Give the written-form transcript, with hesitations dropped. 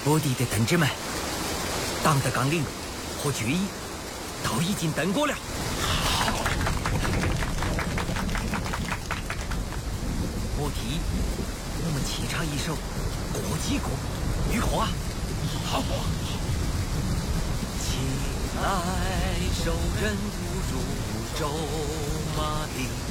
我地的同志们，党的纲领和决议都已经登过了。我提我们齐唱一首国际歌，如何啊？好。起来，受人不如走马的。